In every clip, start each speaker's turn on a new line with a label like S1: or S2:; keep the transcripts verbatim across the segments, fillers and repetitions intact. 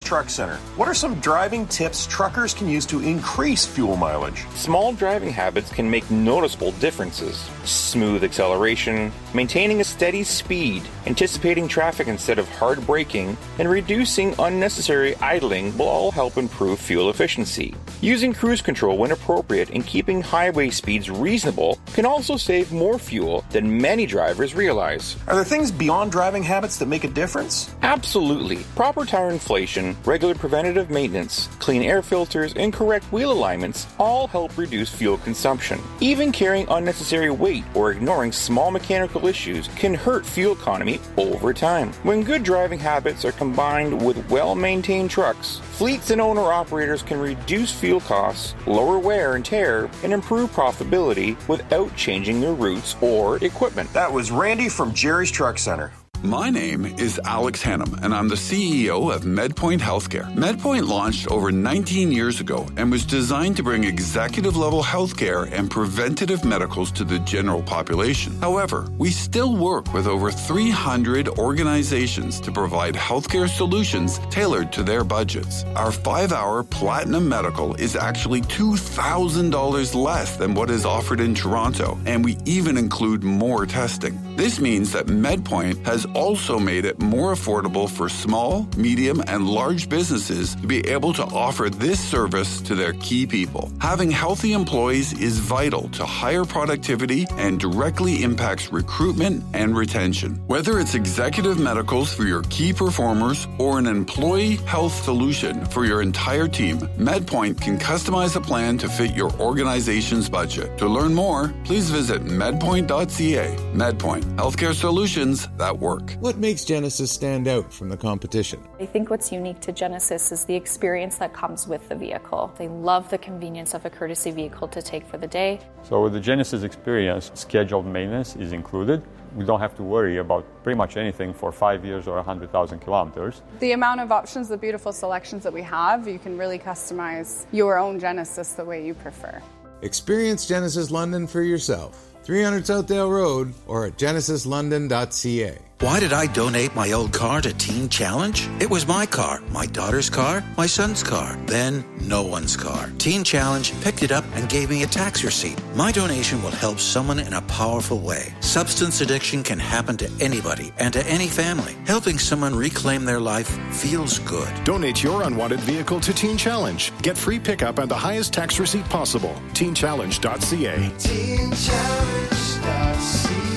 S1: Truck Center. What are some driving tips truckers can use to increase fuel mileage?
S2: Small driving habits can make noticeable differences. Smooth acceleration, maintaining a steady speed, anticipating traffic instead of hard braking, and reducing unnecessary idling will all help improve fuel efficiency. Using cruise control when appropriate and keeping highway speeds reasonable can also save more fuel than many drivers realize.
S1: Are there things beyond driving habits that make a difference?
S2: Absolutely. Proper tire inflation, regular preventative maintenance, clean air filters, and correct wheel alignments all help reduce fuel consumption. Even carrying unnecessary weight or ignoring small mechanical issues can hurt fuel economy over time. When good driving habits are combined with well-maintained trucks, fleets and owner-operators can reduce fuel costs, lower wear and tear, and improve profitability without changing their routes or equipment.
S1: That was Randy from Jerry's Truck Center.
S3: My name is Alex Hannum, and I'm the C E O of MedPoint Healthcare. MedPoint launched over nineteen years ago and was designed to bring executive-level healthcare and preventative medicals to the general population. However, we still work with over three hundred organizations to provide healthcare solutions tailored to their budgets. Our five-hour Platinum Medical is actually two thousand dollars less than what is offered in Toronto, and we even include more testing. This means that MedPoint has also made it more affordable for small, medium, and large businesses to be able to offer this service to their key people. Having healthy employees is vital to higher productivity and directly impacts recruitment and retention. Whether it's executive medicals for your key performers or an employee health solution for your entire team, MedPoint can customize a plan to fit your organization's budget. To learn more, please visit medpoint dot c a. MedPoint, healthcare solutions that work.
S4: What makes Genesis stand out from the competition?
S5: I think what's unique to Genesis is the experience that comes with the vehicle. They love the convenience of a courtesy vehicle to take for the day.
S6: So with the Genesis experience, scheduled maintenance is included. We don't have to worry about pretty much anything for five years or one hundred thousand kilometers.
S7: The amount of options, the beautiful selections that we have, you can really customize your own Genesis the way you prefer.
S4: Experience Genesis London for yourself. three hundred Southdale Road or at genesis london dot c a.
S8: Why did I donate my old car to Teen Challenge? It was my car, my daughter's car, my son's car, then no one's car. Teen Challenge picked it up and gave me a tax receipt. My donation will help someone in a powerful way. Substance addiction can happen to anybody and to any family. Helping someone reclaim their life feels good.
S9: Donate your unwanted vehicle to Teen Challenge. Get free pickup and the highest tax receipt possible. teen challenge dot c a. teen challenge dot c a.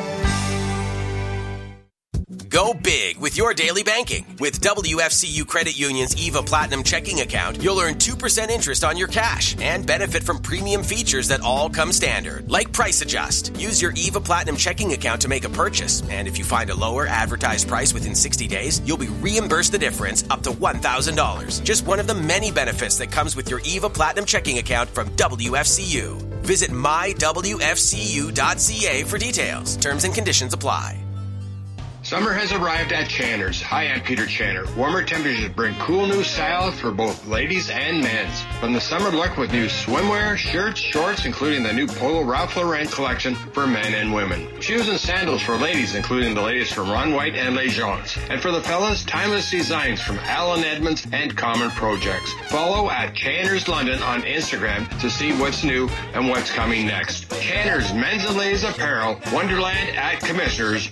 S10: Go big with your daily banking. With W F C U Credit Union's EVA Platinum checking account, you'll earn two percent interest on your cash and benefit from premium features that all come standard, like Price Adjust. Use your EVA Platinum checking account to make a purchase, and if you find a lower advertised price within sixty days, you'll be reimbursed the difference up to one thousand dollars. Just one of the many benefits that comes with your EVA Platinum checking account from W F C U. Visit my w f c u dot c a for details. Terms and conditions apply.
S11: Summer has arrived at Channer's. Hi, I'm Peter Channer. Warmer temperatures bring cool new styles for both ladies and men's. From the summer look with new swimwear, shirts, shorts, including the new Polo Ralph Lauren collection for men and women. Shoes and sandals for ladies, including the latest from Ron White and Les Jones. And for the fellas, timeless designs from Alan Edmonds and Common Projects. Follow at Channer's London on Instagram to see what's new and what's coming next. Channer's Men's and Ladies Apparel, Wonderland at Commissioners.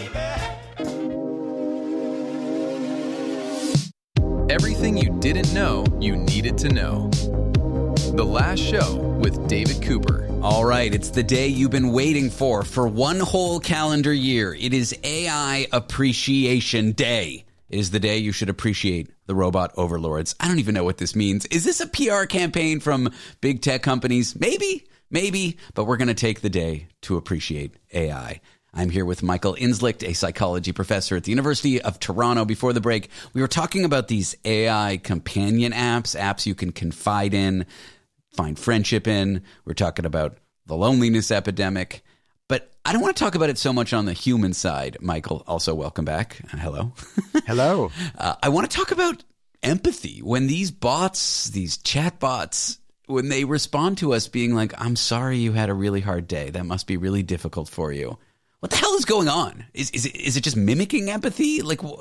S12: Everything you didn't know you needed to know. The Last Show with David Cooper.
S13: All right, it's the day you've been waiting for for one whole calendar year. It is A I Appreciation Day. It is the day you should appreciate the robot overlords. I don't even know what this means. Is this a P R campaign from big tech companies? Maybe, maybe, but we're going to take the day to appreciate A I. I'm here with Michael Inslicht, a psychology professor at the University of Toronto. Before the break, we were talking about these A I companion apps, apps you can confide in, find friendship in. We're talking about the loneliness epidemic. But I don't want to talk about it so much on the human side. Michael, also welcome back. Uh, hello.
S14: Hello.
S13: uh, I want to talk about empathy. When these bots, these chat bots, when they respond to us being like, I'm sorry you had a really hard day. That must be really difficult for you. what the hell is going on? Is is it, is it just mimicking empathy? Like, what?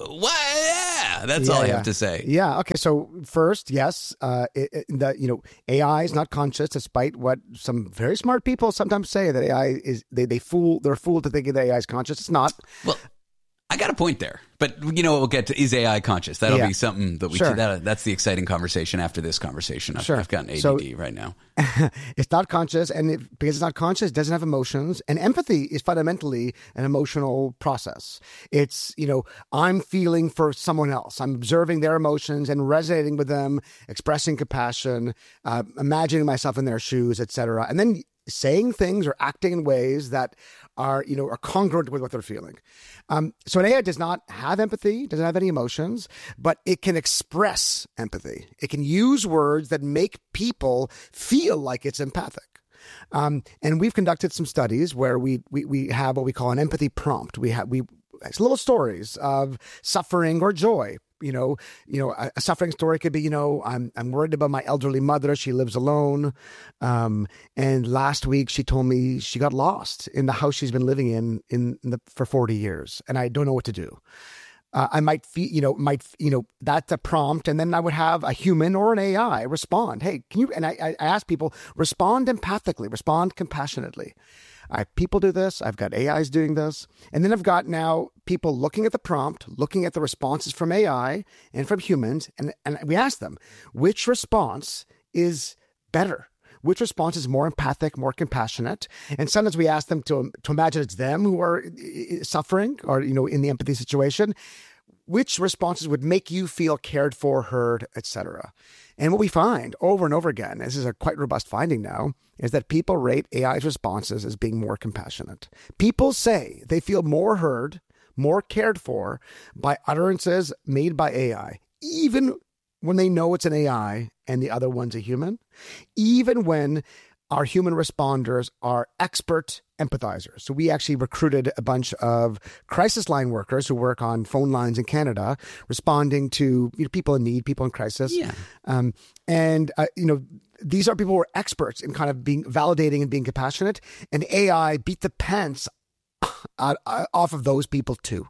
S13: Yeah, that's yeah, all I
S14: yeah.
S13: have to say.
S14: Yeah. Okay. So first, yes, uh, it, it, the, you know, A I is not conscious, despite what some very smart people sometimes say that A I is. They they fool. They're fooled to thinking that A I is conscious. It's not.
S13: Well, I got a point there, but you know, we'll get to is A I conscious? That'll yeah. be something that we. Sure. That, that's the exciting conversation after this conversation. I've,
S14: sure.
S13: I've gotten A D D so, right now.
S14: It's not conscious, and it, because it's not conscious, it doesn't have emotions. And empathy is fundamentally an emotional process. It's, you know, I'm feeling for someone else. I'm observing their emotions and resonating with them, expressing compassion, uh, imagining myself in their shoes, et cetera. And then saying things or acting in ways that are, you know, are congruent with what they're feeling. Um, so an A I does not have empathy, doesn't have any emotions, but it can express empathy. It can use words that make people feel like it's empathic. Um, and we've conducted some studies where we, we, we have what we call an empathy prompt. We have, we, it's little stories of suffering or joy. You know, you know, a, a suffering story could be, you know, I'm I'm worried about my elderly mother. She lives alone. Um, and last week she told me she got lost in the house she's been living in in, in the, for forty years. And I don't know what to do. Uh, I might, feel, you know, might, you know, that's a prompt. And then I would have a human or an A I respond. Hey, can you, and I, I ask people, respond empathically, respond compassionately. I people do this. I've got A Is doing this. And then I've got now people looking at the prompt, looking at the responses from A I and from humans. And, and we ask them, which response is better? Which response is more empathic, more compassionate? And sometimes we ask them to, to imagine it's them who are suffering or, you know, in the empathy situation. Which responses would make you feel cared for, heard, et cetera? And what we find over and over again, this is a quite robust finding now, is that people rate A I's responses as being more compassionate. People say they feel more heard, more cared for by utterances made by A I, even when they know it's an A I and the other one's a human, even when our human responders are expert empathizers. So we actually recruited a bunch of crisis line workers who work on phone lines in Canada, responding to, you know, people in need, people in crisis.
S13: Yeah.
S14: Um, and, uh, you know, these are people who are experts in kind of being validating and being compassionate. And A I beat the pants out, uh, off of those people too.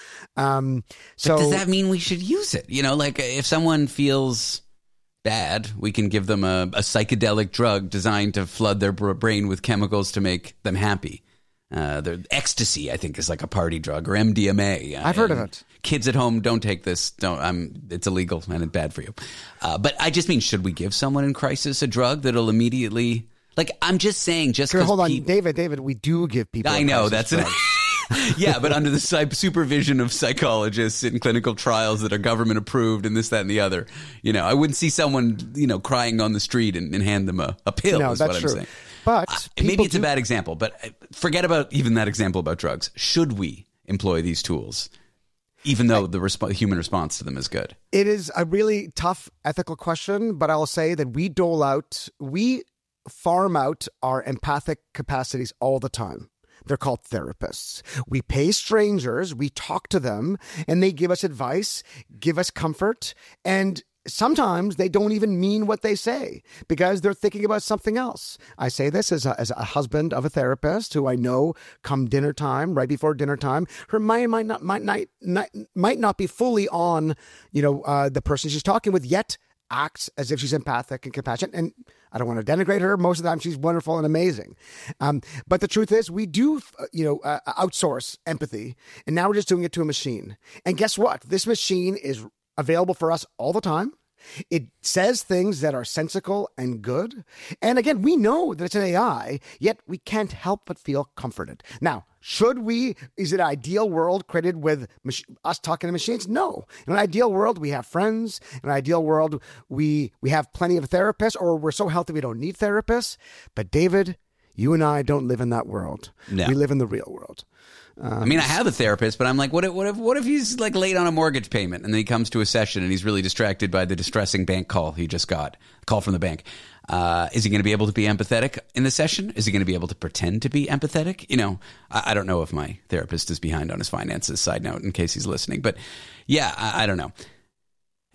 S14: Um, so
S13: but does that mean we should use it? You know, like if someone feels bad, we can give them a, a psychedelic drug designed to flood their brain with chemicals to make them happy. Uh, their ecstasy, I think, is like a party drug, or M D M A.
S14: I've heard of it.
S13: Kids at home, don't take this. Don't. I'm. It's illegal and it's bad for you. Uh, but I just mean, should we give someone in crisis a drug that'll immediately? Like, I'm just saying, just
S14: sure, hold on,
S13: people,
S14: David. David, we do give people.
S13: I know that's it. Yeah, but under the supervision of psychologists in clinical trials that are government approved and this, that, and the other. You know, I wouldn't see someone, you know, crying on the street and, and hand them a, a pill
S14: no,
S13: is
S14: that's
S13: what I'm
S14: true.
S13: saying.
S14: But
S13: uh, maybe it's do- a bad example, but forget about even that example about drugs. Should we employ these tools, even though the resp- human response to them is good?
S14: It is a really tough ethical question, but I'll say that we dole out, we farm out our empathic capacities all the time. They're called therapists. We pay strangers, we talk to them, and they give us advice, give us comfort, and sometimes they don't even mean what they say because they're thinking about something else. I say this as a, as a husband of a therapist who I know come dinner time, right before dinner time, her mind might not might not, not, might not be fully on, you know, uh, the person she's talking with, yet acts as if she's empathic and compassionate. And I don't want to denigrate her. Most of the time, she's wonderful and amazing. Um, but the truth is, we do, you know, uh, outsource empathy, and now we're just doing it to a machine. And guess what? This machine is available for us all the time. It says things that are sensical and good. And again, we know that it's an A I, yet we can't help but feel comforted. Now, should we, is it an ideal world created with mach- us talking to machines? No. In an ideal world, we have friends. In an ideal world, we, we have plenty of therapists, or we're so healthy we don't need therapists. But David, you and I don't live in that world.
S13: No.
S14: We live in the real world. Um,
S13: I mean, I have a therapist, but I'm like, what if, what if, what if he's like late on a mortgage payment and then he comes to a session and he's really distracted by the distressing bank call he just got, call from the bank. Uh, is he going to be able to be empathetic in the session? Is he going to be able to pretend to be empathetic? You know, I, I don't know if my therapist is behind on his finances, side note, in case he's listening. But yeah, I, I don't know.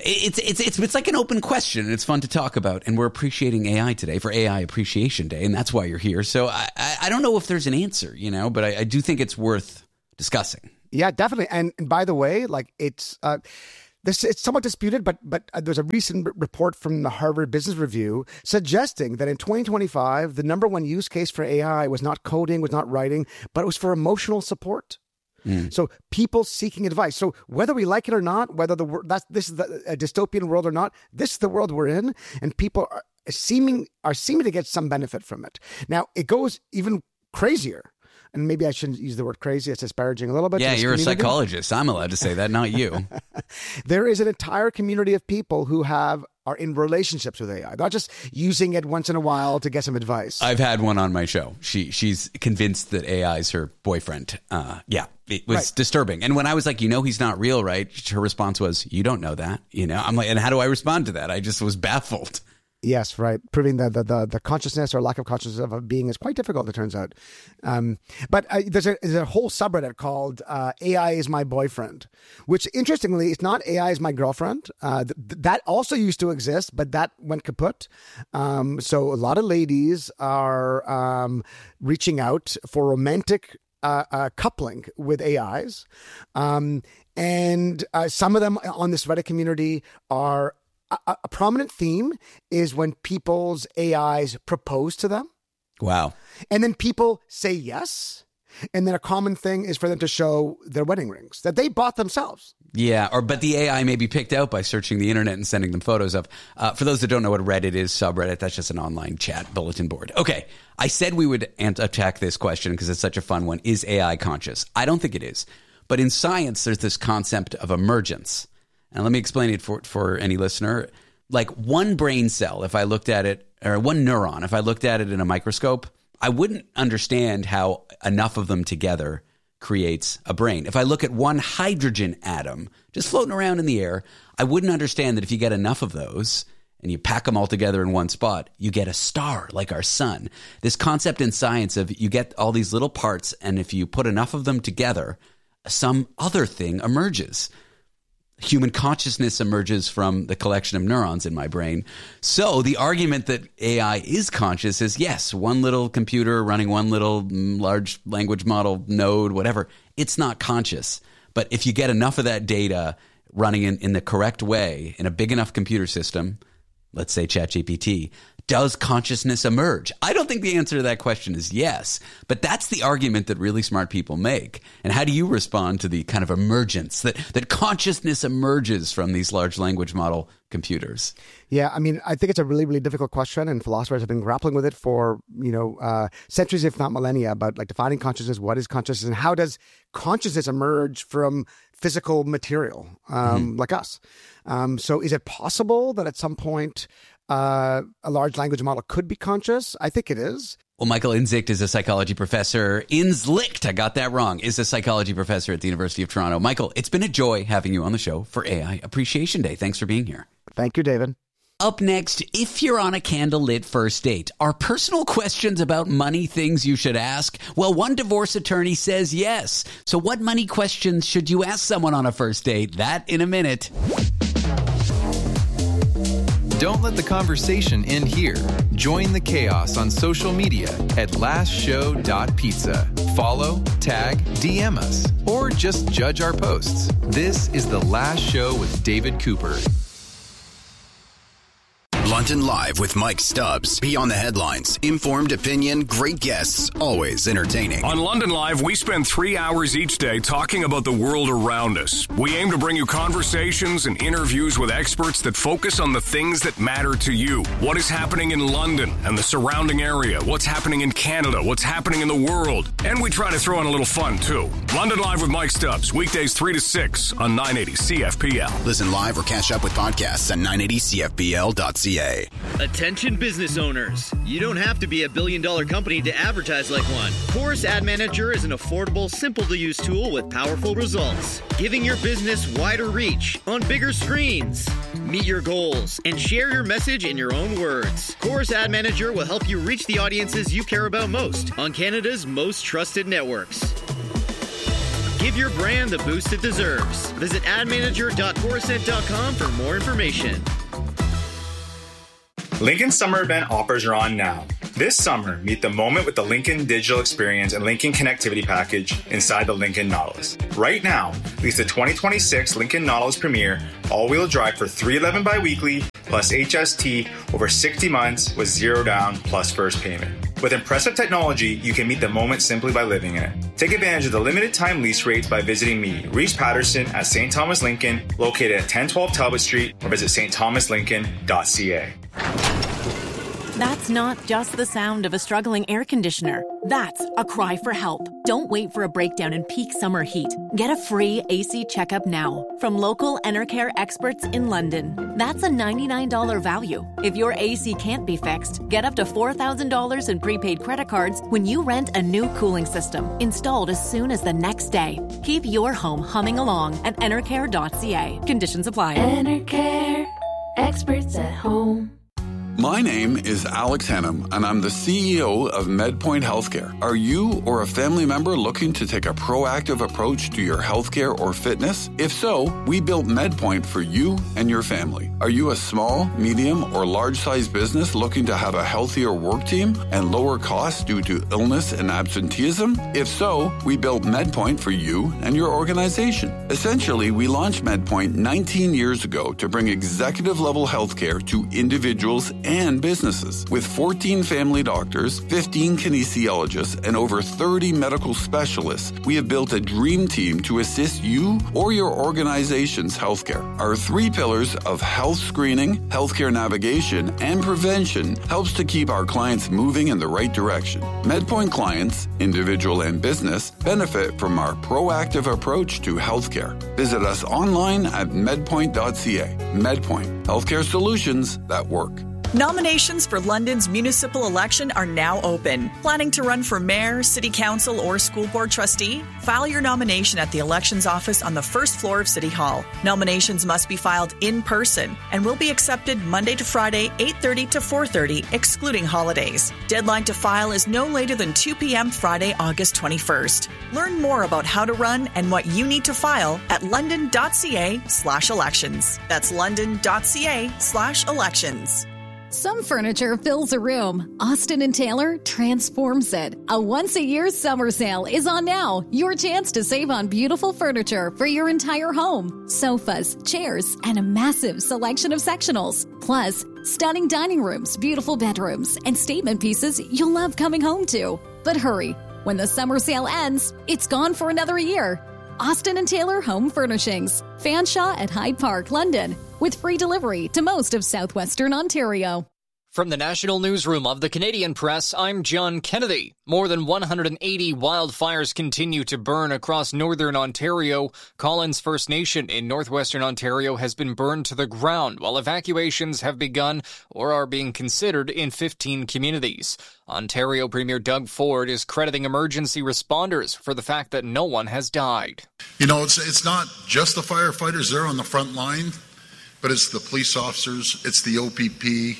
S13: It's, it's, it's, it's like an open question, and it's fun to talk about. And we're appreciating A I today for A I Appreciation Day, and that's why you're here. So I, I, I don't know if there's an answer, you know, but I, I do think it's worth discussing.
S14: Yeah, definitely. And, and by the way, like it's uh, this, it's somewhat disputed, but but uh, there's a recent r- report from the Harvard Business Review suggesting that in twenty twenty-five, the number one use case for A I was not coding, was not writing, but it was for emotional support. Mm. So people seeking advice. So whether we like it or not, whether the that's this is the, a dystopian world or not, this is the world we're in, and people are seeming are seeming to get some benefit from it. Now it goes even crazier, and maybe I shouldn't use the word crazy. It's disparaging a little bit.
S13: Yeah, you're community. A psychologist. I'm allowed to say that, not you.
S14: There is an entire community of people who have are in relationships with A I, not just using it once in a while to get some advice.
S13: I've had one on my show. She she's convinced that A I is her boyfriend. Uh, yeah, it was right. disturbing. And when I was like, you know, he's not real, right? Her response was, you don't know that. You know, I'm like, and how do I respond to that? I just was baffled.
S14: Yes, right. Proving the, the the the consciousness or lack of consciousness of a being is quite difficult, it turns out. Um, but uh, there's, a, there's a whole subreddit called uh, A I is my boyfriend, which interestingly, it's not A I is my girlfriend. Uh, th- that also used to exist, but that went kaput. Um, so a lot of ladies are um, reaching out for romantic uh, uh, coupling with A Is. Um, and uh, some of them on this Reddit community are A, a prominent theme is when people's A Is propose to them.
S13: Wow.
S14: And then people say yes. And then a common thing is for them to show their wedding rings that they bought themselves.
S13: Yeah, or but the A I may be picked out by searching the internet and sending them photos of. Uh, for those that don't know what Reddit is, subreddit, that's just an online chat bulletin board. Okay, I said we would ant- attack this question because it's such a fun one. Is A I conscious? I don't think it is. But in science, there's this concept of emergence. And let me explain it for, for any listener. Like one brain cell, if I looked at it, or one neuron, if I looked at it in a microscope, I wouldn't understand how enough of them together creates a brain. If I look at one hydrogen atom just floating around in the air, I wouldn't understand that if you get enough of those and you pack them all together in one spot, you get a star like our sun. This concept in science of you get all these little parts, and if you put enough of them together, some other thing emerges. Human consciousness emerges from the collection of neurons in my brain. So the argument that A I is conscious is, yes, one little computer running one little large language model node, whatever, it's not conscious. But if you get enough of that data running in, in the correct way in a big enough computer system, let's say ChatGPT, does consciousness emerge? I don't think the answer to that question is yes, but that's the argument that really smart people make. And how do you respond to the kind of emergence that, that consciousness emerges from these large language model computers?
S14: Yeah, I mean, I think it's a really, really difficult question, and philosophers have been grappling with it for, you know, uh, centuries, if not millennia, about like defining consciousness, what is consciousness, and how does consciousness emerge from physical material um, mm-hmm. like us? Um, so is it possible that at some point Uh, a large language model could be conscious? I think it is.
S13: Well, Michael Inzicht is a psychology professor. Inzlicht, I got that wrong, is a psychology professor at the University of Toronto. Michael, it's been a joy having you on the show for A I Appreciation Day. Thanks for being here.
S14: Thank you, David.
S13: Up next, if you're on a candlelit first date, are personal questions about money things you should ask? Well, one divorce attorney says yes. So what money questions should you ask someone on a first date? That in a minute.
S12: Don't let the conversation end here. Join the chaos on social media at last show dot pizza. Follow, tag, D M us, or just judge our posts. This is The Last Show with David Cooper.
S15: London Live with Mike Stubbs. Beyond the headlines, informed opinion, great guests, always entertaining.
S16: On London Live, we spend three hours each day talking about the world around us. We aim to bring you conversations and interviews with experts that focus on the things that matter to you. What is happening in London and the surrounding area? What's happening in Canada? What's happening in the world? And we try to throw in a little fun, too. London Live with Mike Stubbs, weekdays three to six on nine eighty C F P L.
S15: Listen live or catch up with podcasts at nine eighty C F P L dot C A.
S17: Attention business owners. You don't have to be a billion dollar company to advertise like one. Chorus Ad Manager is an affordable, simple to use tool with powerful results, giving your business wider reach on bigger screens. Meet your goals and share your message in your own words. Chorus Ad Manager will help you reach the audiences you care about most on Canada's most trusted networks. Give your brand the boost it deserves. Visit ad manager dot corusent dot com for more information.
S18: Lincoln Summer Event offers are on now. This summer, meet the moment with the Lincoln Digital Experience and Lincoln Connectivity Package inside the Lincoln Nautilus. Right now, lease the twenty twenty-six Lincoln Nautilus Premier all-wheel drive for three hundred eleven dollars biweekly plus H S T over sixty months with zero down plus first payment. With impressive technology, you can meet the moment simply by living in it. Take advantage of the limited time lease rates by visiting me, Reese Patterson, at Saint Thomas Lincoln, located at ten twelve Talbot Street, or visit st thomas lincoln dot c a.
S19: That's not just the sound of a struggling air conditioner. That's a cry for help. Don't wait for a breakdown in peak summer heat. Get a free A C checkup now from local Enercare experts in London. That's a ninety-nine dollars value. If your A C can't be fixed, get up to four thousand dollars in prepaid credit cards when you rent a new cooling system installed as soon as the next day. Keep your home humming along at enercare dot c a. Conditions apply.
S20: Enercare, experts at home.
S3: My name is Alex Hannum, and I'm the C E O of MedPoint Healthcare. Are you or a family member looking to take a proactive approach to your healthcare or fitness? If so, we built MedPoint for you and your family. Are you a small, medium, or large-sized business looking to have a healthier work team and lower costs due to illness and absenteeism? If so, we built MedPoint for you and your organization. Essentially, we launched MedPoint nineteen years ago to bring executive-level healthcare to individuals and businesses. With fourteen family doctors, fifteen kinesiologists, and over thirty medical specialists, we have built a dream team to assist you or your organization's healthcare. Our three pillars of health screening, healthcare navigation, and prevention helps to keep our clients moving in the right direction. MedPoint clients, individual and business, benefit from our proactive approach to healthcare. Visit us online at medpoint dot c a. MedPoint, healthcare solutions that work.
S21: Nominations for London's municipal election are now open. Planning to run for mayor, city council, or school board trustee? File your nomination at the elections office on the first floor of City Hall. Nominations must be filed in person and will be accepted Monday to Friday, eight thirty to four thirty, excluding holidays. Deadline to file is no later than two p.m. Friday, August twenty-first. Learn more about how to run and what you need to file at london dot c a slash elections. That's london dot c a slash elections.
S22: Some furniture fills a room. Austin and Taylor transforms it. A once-a-year summer sale is on now. Your chance to save on beautiful furniture for your entire home. Sofas, chairs, and a massive selection of sectionals. Plus, stunning dining rooms, beautiful bedrooms, and statement pieces you'll love coming home to. But hurry, when the summer sale ends, it's gone for another year. Austin and Taylor Home Furnishings. Fanshawe at Hyde Park, London, with free delivery to most of southwestern Ontario.
S23: From the National Newsroom of the Canadian Press, I'm John Kennedy. More than one hundred eighty wildfires continue to burn across northern Ontario. Collins First Nation in northwestern Ontario has been burned to the ground, while evacuations have begun or are being considered in fifteen communities. Ontario Premier Doug Ford is crediting emergency responders for the fact that no one has died.
S24: You know, it's it's not just the firefighters there on the front line, but it's the police officers, it's the O P P,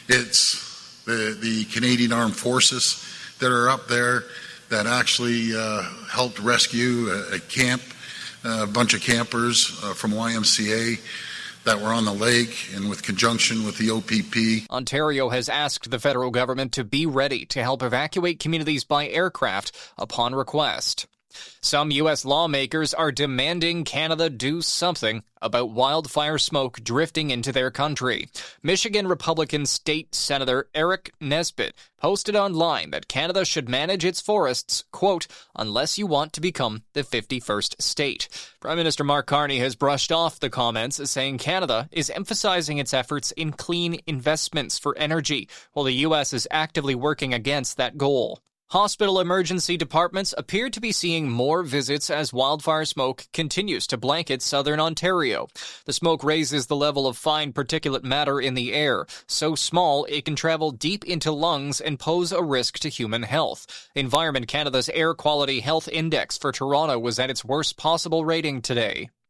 S24: it's the, the Canadian Armed Forces that are up there that actually uh, helped rescue a, a camp, a bunch of campers uh, from Y M C A that were on the lake, and with conjunction with the O P P.
S23: Ontario has asked the federal government to be ready to help evacuate communities by aircraft upon request. Some U S lawmakers are demanding Canada do something about wildfire smoke drifting into their country. Michigan Republican State Senator Eric Nesbitt posted online that Canada should manage its forests, quote, unless you want to become the fifty-first state. Prime Minister Mark Carney has brushed off the comments, saying Canada is emphasizing its efforts in clean investments for energy, while the U S is actively working against that goal. Hospital emergency departments appear to be seeing more visits as wildfire smoke continues to blanket southern Ontario. The smoke raises the level of fine particulate matter in the air, so small it can travel deep into lungs and pose a risk to human health. Environment Canada's Air Quality Health Index for Toronto was at its worst possible rating today.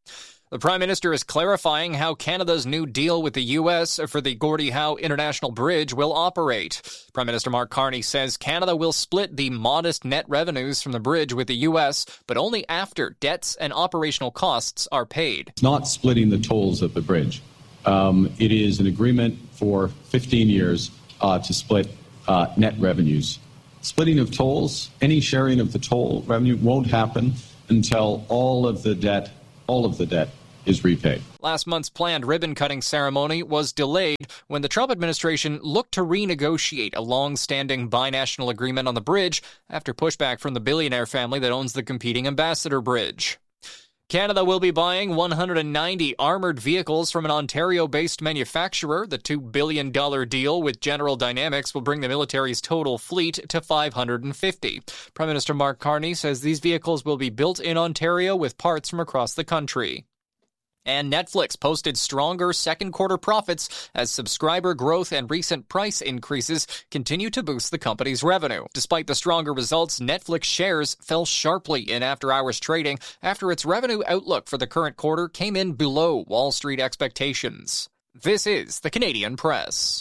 S23: The Prime Minister is clarifying how Canada's new deal with the U S for the Gordie Howe International Bridge will operate. Prime Minister Mark Carney says Canada will split the modest net revenues from the bridge with the U S, but only after debts and operational costs are paid.
S1: It's not splitting the tolls of the bridge. Um, it is an agreement for fifteen years uh, to split uh, net revenues. Splitting of tolls, any sharing of the toll revenue won't happen until all of the debt, all of the debt is repaid.
S23: Last month's planned ribbon-cutting ceremony was delayed when the Trump administration looked to renegotiate a long-standing binational agreement on the bridge after pushback from the billionaire family that owns the competing Ambassador Bridge. Canada will be buying one hundred ninety armored vehicles from an Ontario-based manufacturer. The two billion dollars deal with General Dynamics will bring the military's total fleet to five hundred fifty. Prime Minister Mark Carney says these vehicles will be built in Ontario with parts from across the country. And Netflix posted stronger second quarter profits as subscriber growth and recent price increases continue to boost the company's revenue. Despite the stronger results, Netflix shares fell sharply in after-hours trading after its revenue outlook for the current quarter came in below Wall Street expectations. This is the Canadian Press.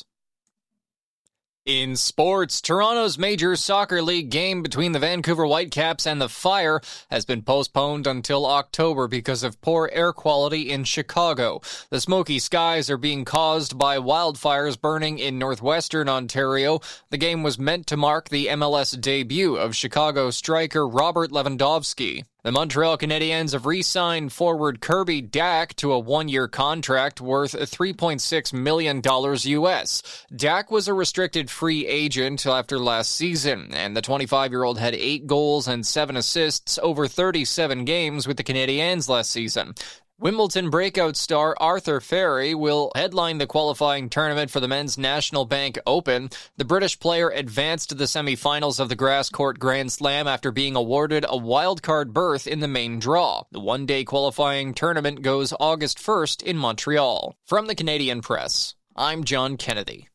S23: In sports, Toronto's major soccer league game between the Vancouver Whitecaps and the Fire has been postponed until October because of poor air quality in Chicago. The smoky skies are being caused by wildfires burning in northwestern Ontario. The game was meant to mark the M L S debut of Chicago striker Robert Lewandowski. The Montreal Canadiens have re-signed forward Kirby Dach to a one-year contract worth three point six million dollars U S. Dach was a restricted free agent after last season, and the twenty-five-year-old had eight goals and seven assists over thirty-seven games with the Canadiens last season. Wimbledon breakout star Arthur Ferry will headline the qualifying tournament for the Men's National Bank Open. The British player advanced to the semifinals of the Grass Court Grand Slam after being awarded a wildcard berth in the main draw. The one-day qualifying tournament goes August first in Montreal. From the Canadian Press, I'm John Kennedy.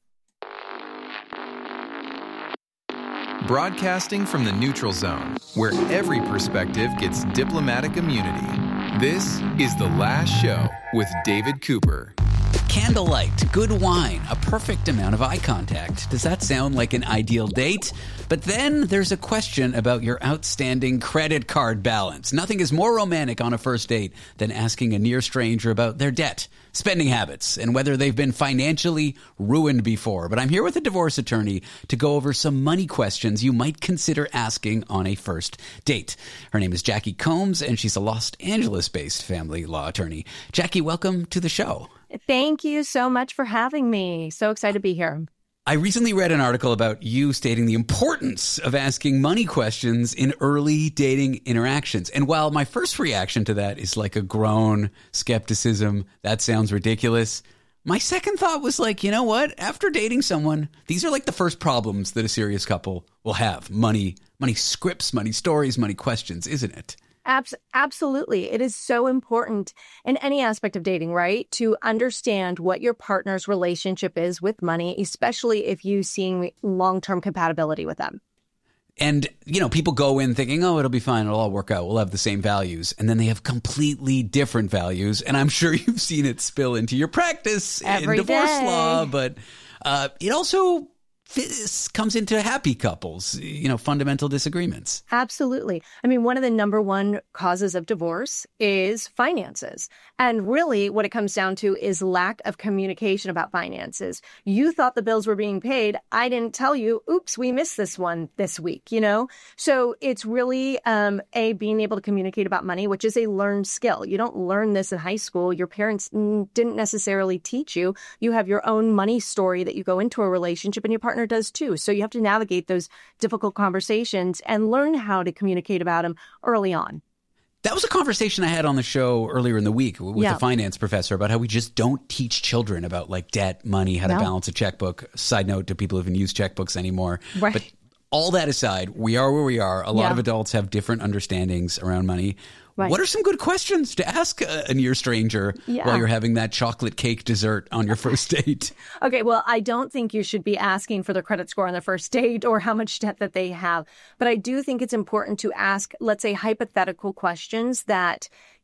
S12: Broadcasting from the neutral zone, where every perspective gets diplomatic immunity. This is The Last Show with David Cooper.
S13: Candlelight, good wine, a perfect amount of eye contact. Does that sound like an ideal date? But then there's a question about your outstanding credit card balance. Nothing is more romantic on a first date than asking a near stranger about their debt, spending habits, and whether they've been financially ruined before. But I'm here with a divorce attorney to go over some money questions you might consider asking on a first date. Her name is Jackie Combs, and she's a Los Angeles-based family law attorney. Jackie, welcome to the show.
S2: Thank you so much for having me. So excited to be here.
S13: I recently read an article about you stating the importance of asking money questions in early dating interactions. And while my first reaction to that is like a grown skepticism, that sounds ridiculous, my second thought was like, you know what? After dating someone, these are like the first problems that a serious couple will have. Money, money scripts, money stories, money questions, isn't it?
S2: Abs- absolutely. It is so important in any aspect of dating, right? To understand what your partner's relationship is with money, especially if you seeing long-term compatibility with them.
S13: And, you know, people go in thinking, oh, it'll be fine. It'll all work out. We'll have the same values. And then they have completely different values. And I'm sure you've seen it spill into your practice
S2: Every
S13: in divorce
S2: day.
S13: law. But uh, it also this comes into happy couples, you know, fundamental disagreements.
S2: Absolutely. I mean, one of the number one causes of divorce is finances. And really what it comes down to is lack of communication about finances. You thought the bills were being paid. I didn't tell you. Oops, we missed this one this week, you know? So it's really, um, A, being able to communicate about money, which is a learned skill. You don't learn this in high school. Your parents didn't necessarily teach you. You have your own money story that you go into a relationship, and your partner does too. So you have to navigate those difficult conversations and learn how to communicate about them early on.
S13: That was a conversation I had on the show earlier in the week with
S2: yeah.
S13: a finance professor about how we just don't teach children about like debt, money, how to
S2: no.
S13: balance a checkbook. Side note to people who haven't used checkbooks anymore.
S2: Right.
S13: But all that aside, we are where we are. A lot
S2: yeah.
S13: of adults have different understandings around money.
S2: Right.
S13: What are some good questions to ask a, a near stranger
S2: yeah.
S13: while you're having that chocolate cake dessert on your first date?
S2: Okay, well, I don't think you should be asking for their credit score on their first date or how much debt that they have. But I do think it's important to ask, let's say, hypothetical questions that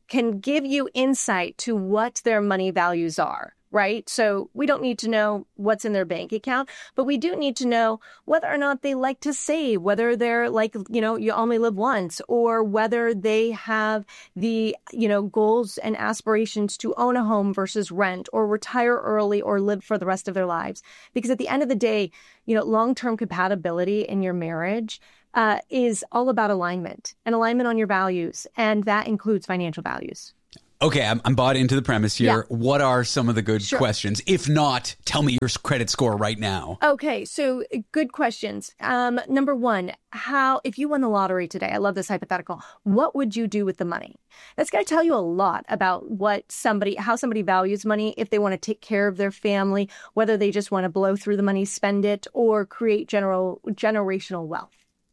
S2: can give you insight to what their money values are, right? So we don't need to know what's in their bank account, but we do need to know whether or not they like to save, whether they're like, you know, you only live once, or whether they have the, you know, goals and aspirations to own a home versus rent, or retire early, or live for the rest of their lives. Because at the end of the day, you know, long-term compatibility in your marriage uh, is all about alignment and alignment on your values. And that includes financial values.
S13: Okay, I'm, I'm bought into the premise here.
S2: Yeah.
S13: What are some of the good
S2: Sure.
S13: questions? If not, tell me your credit score right now.
S2: Okay, so good questions. Um, number one, how, if you won the lottery today, I love this hypothetical, what would you do with the money? That's going to tell you a lot about what somebody, how somebody values money, if they want to take care of their family, whether they just want to blow through the money, spend it, or create general generational wealth.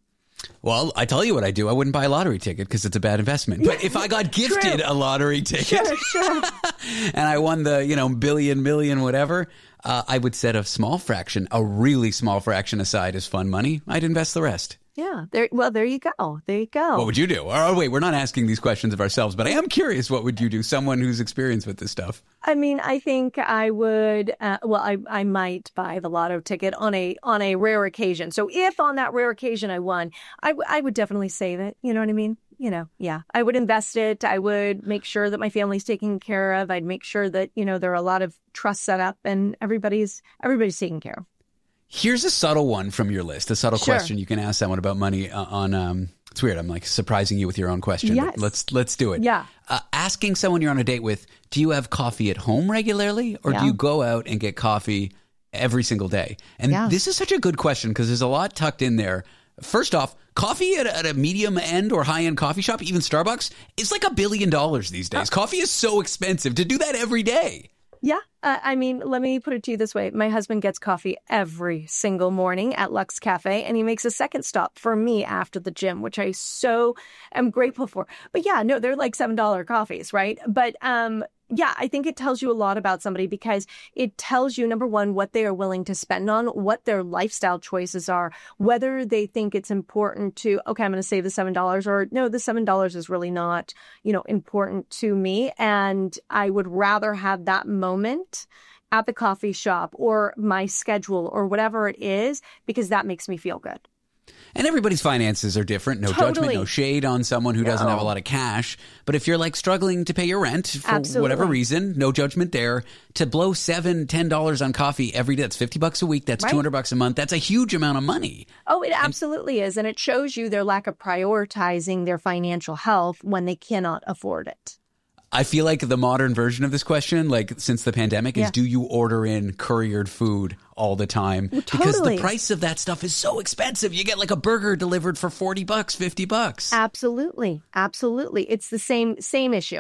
S13: Well, I tell you what I do. I wouldn't buy a lottery ticket because it's a bad investment. But if I got gifted a lottery ticket
S2: Sure, sure.
S13: and I won the, you know, billion, million, whatever, uh, I would set a small fraction, a really small fraction aside as fun money. I'd invest the rest.
S2: Yeah. There. Well, there you go. There you go.
S13: What would you do? Oh, wait, we're not asking these questions of ourselves, but I am curious, what would you do? Someone who's experienced with this stuff.
S2: I mean, I think I would, uh, well, I, I might buy the lotto ticket on a on a rare occasion. So if on that rare occasion I won, I, w- I would definitely save it. You know what I mean? You know, yeah. I would invest it. I would make sure that my family's taken care of. I'd make sure that, you know, there are a lot of trusts set up and everybody's everybody's taken care of.
S13: Here's a subtle one from your list, a subtle
S2: Sure.
S13: question you can ask someone about money uh, on, um, it's weird. I'm like surprising you with your own question.
S2: Yes.
S13: But let's, let's do it.
S2: Yeah.
S13: Uh, asking someone you're on a date with, do you have coffee at home regularly, or
S2: Yeah.
S13: do you go out and get coffee every single day? And
S2: Yeah.
S13: this is such a good question because there's a lot tucked in there. First off, coffee at a, at a medium end or high end coffee shop, even Starbucks, is like a billion dollars these days. Coffee is so expensive to do that every day.
S2: Yeah. Uh, I mean, let me put it to you this way. My husband gets coffee every single morning at Lux Cafe, and he makes a second stop for me after the gym, which I so am grateful for. But yeah, no, they're like seven dollar coffees, right? But um, yeah, I think it tells you a lot about somebody because it tells you, number one, what they are willing to spend on, what their lifestyle choices are, whether they think it's important to, okay, I'm going to save the seven dollars, or no, the seven dollars is really not, you know, important to me. And I would rather have that moment at the coffee shop or my schedule or whatever it is, because that makes me feel good.
S13: And everybody's finances are different. No
S2: Totally.
S13: judgment, no shade on someone who doesn't
S2: No.
S13: have a lot of cash. But if you're like struggling to pay your rent for
S2: Absolutely.
S13: whatever reason, no judgment there. To blow seven, ten dollars on coffee every day, that's fifty bucks a week. That's
S2: Right.
S13: two hundred bucks a month. That's a huge amount of money.
S2: Oh, it absolutely is. And it shows you their lack of prioritizing their financial health when they cannot afford it.
S13: I feel like the modern version of this question, like since the pandemic,
S2: Yeah.
S13: is do you order in couriered food all the time?
S2: Well,
S13: Because
S2: totally.
S13: the price of that stuff is so expensive. You get like a burger delivered for forty bucks, fifty bucks.
S2: Absolutely. Absolutely. It's the same same issue.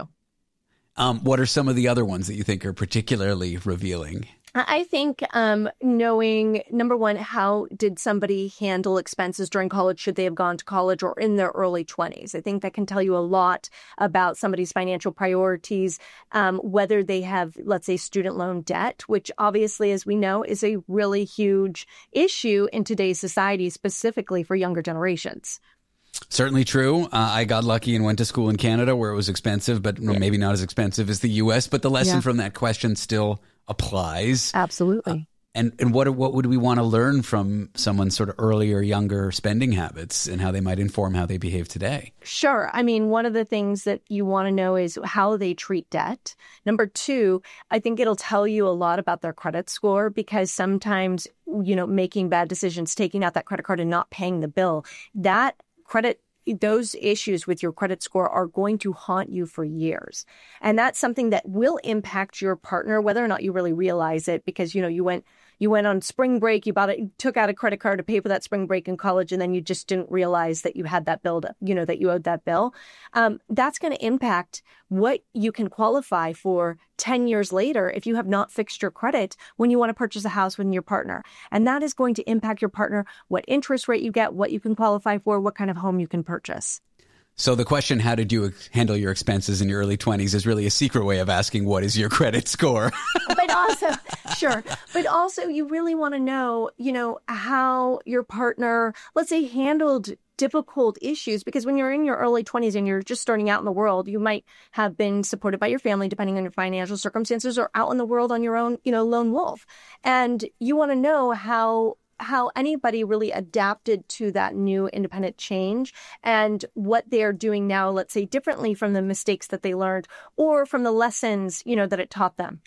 S13: Um, what are some of the other ones that you think are particularly revealing?
S2: I think um, knowing, number one, how did somebody handle expenses during college? Should they have gone to college or in their early twenties? I think that can tell you a lot about somebody's financial priorities, um, whether they have, let's say, student loan debt, which obviously, as we know, is a really huge issue in today's society, specifically for younger generations.
S13: Certainly true. Uh, I got lucky and went to school in Canada where it was expensive, but maybe not as expensive as the U S. But the lesson
S2: Yeah.
S13: from that question still applies.
S2: Absolutely.
S13: And and what what would we want to learn from someone's sort of earlier, younger spending habits and how they might inform how they behave today?
S2: Sure. I mean, one of the things that you want to know is how they treat debt. Number two, I think it'll tell you a lot about their credit score, because sometimes, you know, making bad decisions, taking out that credit card and not paying the bill, that credit those issues with your credit score are going to haunt you for years. And that's something that will impact your partner, whether or not you really realize it, because, you know, you went you went on spring break, you bought it, you took out a credit card to pay for that spring break in college, and then you just didn't realize that you had that bill, to, you know, that you owed that bill. Um, that's going to impact what you can qualify for ten years later if you have not fixed your credit when you want to purchase a house with your partner. And that is going to impact your partner, what interest rate you get, what you can qualify for, what kind of home you can purchase.
S13: So the question, how did you handle your expenses in your early twenties, is really a secret way of asking what is your credit score?
S2: But also, sure. But also you really want to know, you know, how your partner, let's say, handled difficult issues, because when you're in your early twenties and you're just starting out in the world, you might have been supported by your family, depending on your financial circumstances, or out in the world on your own, you know, lone wolf. And you want to know how how anybody really adapted to that new independent change and what they're doing now, let's say, differently from the mistakes that they learned or from the lessons, you know, that it taught them.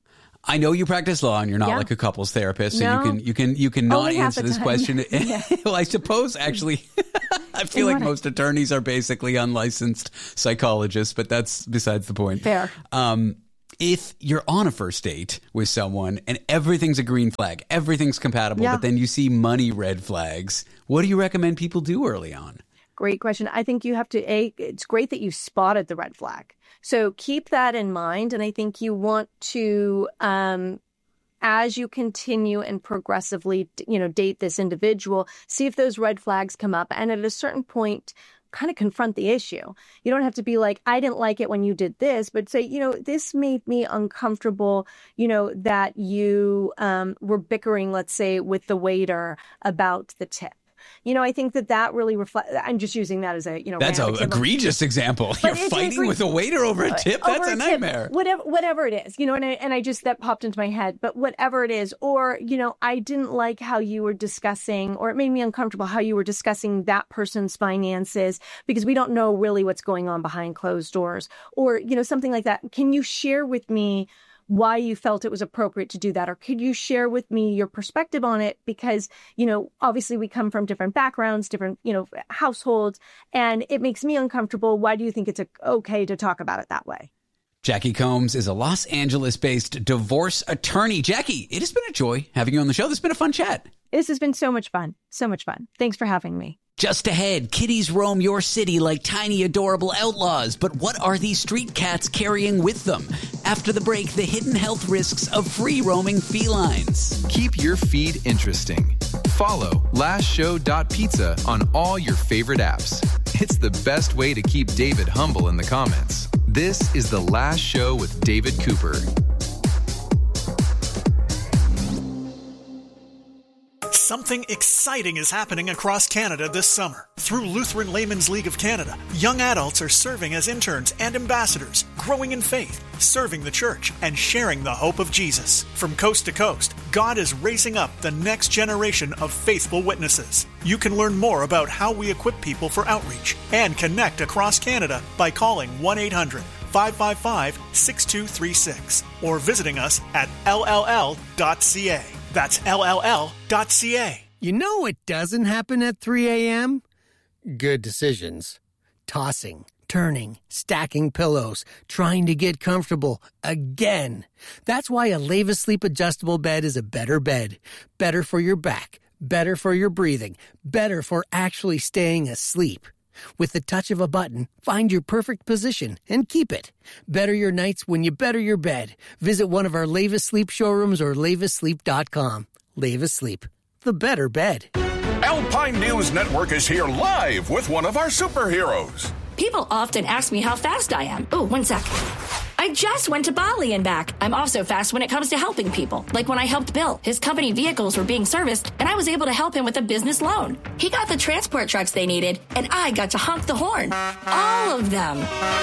S13: I know you practice law and you're not
S2: Yeah.
S13: like a couples therapist, so
S2: No.
S13: you can you can you can not
S2: Only half
S13: answer
S2: the
S13: this
S2: time.
S13: question.
S2: Yeah.
S13: Well, I suppose actually, I feel
S2: You
S13: like
S2: wanna-
S13: most attorneys are basically unlicensed psychologists, but that's besides the point.
S2: Fair.
S13: Um, if you're on a first date with someone and everything's a green flag, everything's compatible,
S2: Yeah.
S13: but then you see money red flags, what do you recommend people do early on?
S2: Great question. I think you have to, A, it's great that you spotted the red flag. So keep that in mind. And I think you want to, um, as you continue and progressively, you know, date this individual, see if those red flags come up. And at a certain point, kind of confront the issue. You don't have to be like, I didn't like it when you did this, but say, you know, this made me uncomfortable, you know, that you um, were bickering, let's say, with the waiter about the tip. You know, I think that that really reflects, I'm just using that as a, you know,
S13: That's an
S2: random example.
S13: egregious example.
S2: But
S13: You're
S2: it's
S13: fighting
S2: agree-
S13: with a waiter over a tip?
S2: Over
S13: That's a
S2: tip,
S13: nightmare.
S2: Whatever, whatever it is, you know, and I, and I just, that popped into my head, but whatever it is, or, you know, I didn't like how you were discussing, or it made me uncomfortable how you were discussing that person's finances, because we don't know really what's going on behind closed doors, or, you know, something like that. Can you share with me why you felt it was appropriate to do that? Or could you share with me your perspective on it? Because, you know, obviously we come from different backgrounds, different, you know, households, and it makes me uncomfortable. Why do you think it's okay to talk about it that way?
S13: Jackie Combs is a Los Angeles-based divorce attorney. Jackie, it has been a joy having you on the show. This has been a fun chat.
S2: This has been so much fun. So much fun. Thanks for having me.
S13: Just ahead, kitties roam your city like tiny, adorable outlaws. But what are these street cats carrying with them? After the break, the hidden health risks of free-roaming felines.
S12: Keep your feed interesting. Follow last show dot pizza on all your favorite apps. It's the best way to keep David humble in the comments. This is The Last Show with David Cooper.
S4: Something exciting is happening across Canada this summer. Through Lutheran Laymen's League of Canada, young adults are serving as interns and ambassadors, growing in faith, serving the church, and sharing the hope of Jesus. From coast to coast, God is raising up the next generation of faithful witnesses. You can learn more about how we equip people for outreach and connect across Canada by calling one eight hundred five five five six two three six or visiting us at L L L dot C A. That's L L L dot C A.
S5: You know what doesn't happen at three a.m.? Good decisions. Tossing, turning, stacking pillows, trying to get comfortable again. That's why a Leva Sleep adjustable bed is a better bed. Better for your back, better for your breathing, better for actually staying asleep. With the touch of a button, find your perfect position and keep it. Better your nights when you better your bed. Visit one of our Leva Sleep showrooms or leva sleep dot com. Leva Sleep, the better bed.
S6: Alpine News Network is here live with one of our superheroes.
S7: People often ask me how fast I am. Oh, one sec. I just went to Bali and back. I'm also fast when it comes to helping people. Like when I helped Bill. His company vehicles were being serviced, and I was able to help him with a business loan. He got the transport trucks they needed, and I got to honk the horn. All of them.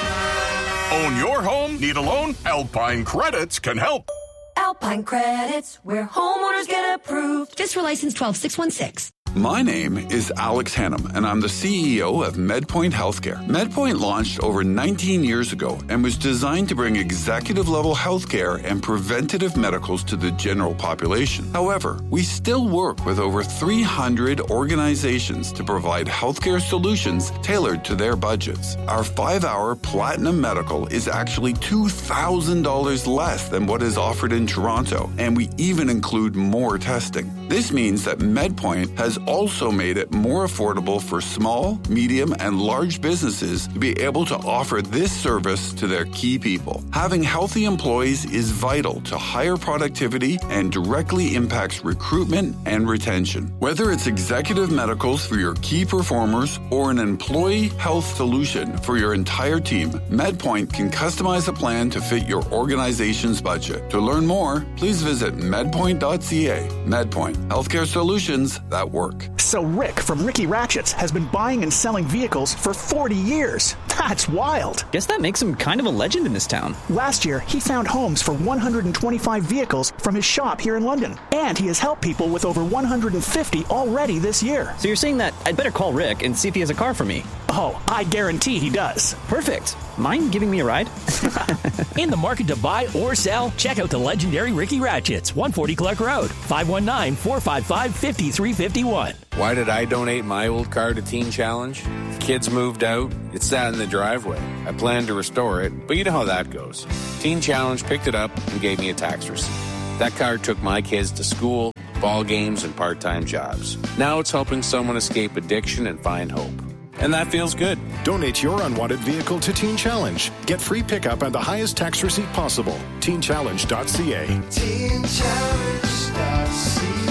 S6: Own your home? Need a loan? Alpine Credits can help.
S7: Alpine Credits, where homeowners get approved. Just for license twelve six one six.
S3: My name is Alex Hannum, and I'm the C E O of MedPoint Healthcare. MedPoint launched over nineteen years ago and was designed to bring executive-level healthcare and preventative medicals to the general population. However, we still work with over three hundred organizations to provide healthcare solutions tailored to their budgets. Our five-hour Platinum Medical is actually two thousand dollars less than what is offered in Toronto, and we even include more testing. This means that MedPoint has also made it more affordable for small, medium, and large businesses to be able to offer this service to their key people. Having healthy employees is vital to higher productivity and directly impacts recruitment and retention. Whether it's executive medicals for your key performers or an employee health solution for your entire team, MedPoint can customize a plan to fit your organization's budget. To learn more, please visit medpoint dot c a. MedPoint, healthcare solutions that work.
S4: network. So Rick from Ricky Ratchets has been buying and selling vehicles for forty years. That's wild.
S8: Guess that makes him kind of a legend in this town.
S4: Last year, he found homes for one hundred twenty-five vehicles from his shop here in London. And he has helped people with over one hundred fifty already this year.
S8: So you're saying that I'd better call Rick and see if he has a car for me?
S4: Oh, I guarantee he does.
S8: Perfect. Mind giving me a ride?
S9: In the market to buy or sell? Check out the legendary Ricky Ratchets, one forty Clark Road, five one nine, four five five, five three five one.
S10: Why did I donate my old car to Teen Challenge? The kids moved out. It sat in the driveway. I planned to restore it, but you know how that goes. Teen Challenge picked it up and gave me a tax receipt. That car took my kids to school, ball games, and part-time jobs. Now it's helping someone escape addiction and find hope. And that feels good.
S11: Donate your unwanted vehicle to Teen Challenge. Get free pickup and the highest tax receipt possible. teen challenge dot c a. teen challenge dot c a.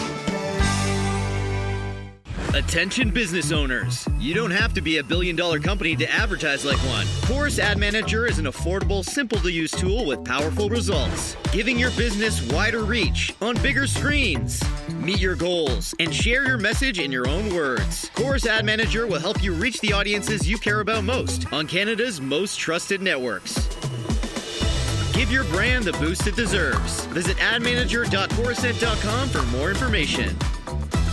S17: Attention business owners. You don't have to be a billion dollar company to advertise like one. Chorus Ad Manager is an affordable, simple to use tool with powerful results, giving your business wider reach on bigger screens. Meet your goals and share your message in your own words. Chorus Ad Manager will help you reach the audiences you care about most on Canada's most trusted networks. Give your brand the boost it deserves. Visit ad manager dot corusent dot com for more information.